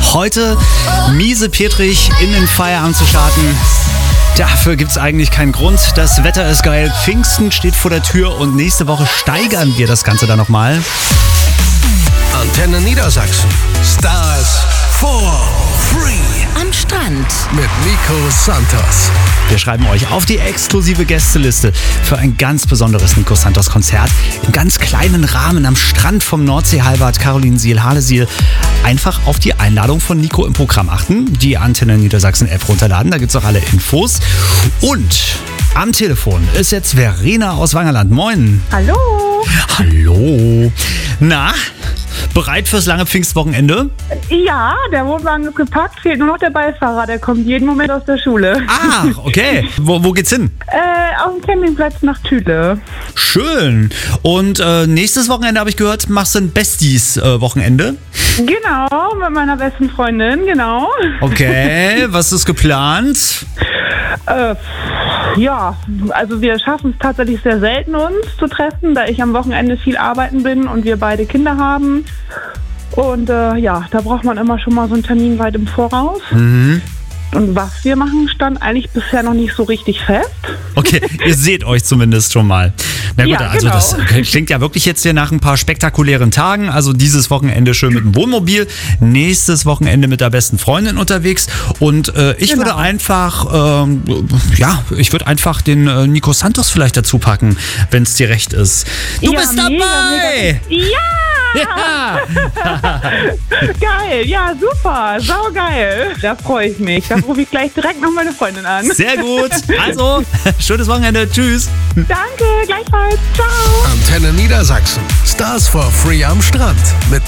Heute miese Petrich in den Feierabend zu starten. Dafür gibt's eigentlich keinen Grund. Das Wetter ist geil. Pfingsten steht vor der Tür und nächste Woche steigern wir das Ganze dann nochmal. Antenne Niedersachsen. Stars for free. Am Strand. Mit Nico Santos. Wir schreiben euch auf die exklusive Gästeliste für ein ganz besonderes Nico Santos Konzert im ganz kleinen Rahmen am Strand vom Nordsee-Halbad Carolinensiel-Harlesiel. Einfach auf die Einladung von Nico im Programm achten, die Antenne Niedersachsen App runterladen, da gibt's auch alle Infos. Und am Telefon ist jetzt Verena aus Wangerland. Moin. Hallo. Hallo. Na, bereit fürs lange Pfingstwochenende? Ja, der Wohnwagen ist gepackt, fehlt nur noch der Beifahrer, der kommt jeden Moment aus der Schule. Ah, okay. Wo geht's hin? Auf dem Campingplatz nach Thüle. Schön. Und nächstes Wochenende, habe ich gehört, machst du ein Besties-Wochenende? Genau, mit meiner besten Freundin, genau. Okay, was ist geplant? Ja, also wir schaffen es tatsächlich sehr selten, uns zu treffen, da ich am Wochenende viel arbeiten bin und wir beide Kinder haben. Und ja, da braucht man immer schon mal so einen Termin weit im Voraus. Mhm. Und was wir machen, stand eigentlich bisher noch nicht so richtig fest. Okay, ihr seht euch zumindest schon mal. Na gut, Ja, also genau. Das klingt ja wirklich jetzt hier nach ein paar spektakulären Tagen. Also dieses Wochenende schön mit dem Wohnmobil, nächstes Wochenende mit der besten Freundin unterwegs. Und ich würde einfach, ich würde einfach den Nico Santos vielleicht dazu packen, wenn es dir recht ist. Du bist dabei! Mega. Ja! Ja! Geil, ja, super, saugeil. Da freue ich mich. Da rufe ich gleich direkt noch meine Freundin an. Sehr gut. Also, schönes Wochenende. Tschüss. Danke, gleichfalls. Ciao. Antenne Niedersachsen. Stars for free am Strand. Mit